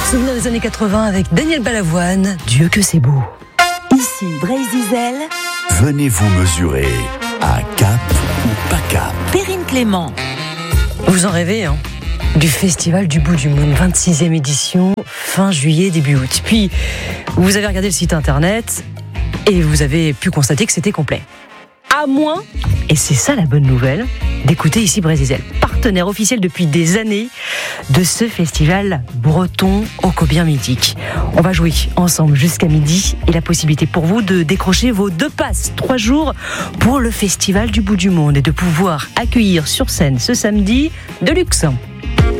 Souvenir des années 80 avec Daniel Balavoine, Dieu que c'est beau. Ici Brésil. Venez vous mesurer à Cap ou pas Cap. Perrine Clément. Vous en rêvez, hein? Du Festival du Bout du Monde, 26e édition, fin juillet, début août. Puis, vous avez regardé le site internet et vous avez pu constater que c'était complet. À moins, et c'est ça la bonne nouvelle, d'écouter ici Brésil, partenaire officiel depuis des années de ce festival breton ô combien mythique. On va jouer ensemble jusqu'à midi et la possibilité pour vous de décrocher vos 2 passes, 3 jours pour le Festival du Bout du Monde et de pouvoir accueillir sur scène ce samedi de luxe.